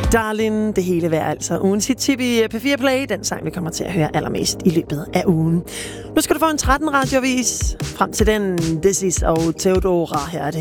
Darling, det hele værd altså. Ugens hit-tip i P4 Play, den sang, vi kommer til at høre allermest i løbet af ugen. Nu skal du få en 13 radiovis. Frem til den, This is og Theodora, her er det